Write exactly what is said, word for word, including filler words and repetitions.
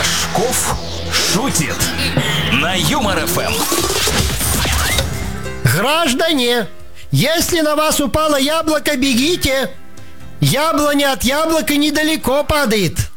Горшков шутит на Юмор эф эм. Граждане, если на вас упало яблоко, бегите. Яблоня от яблока недалеко падает.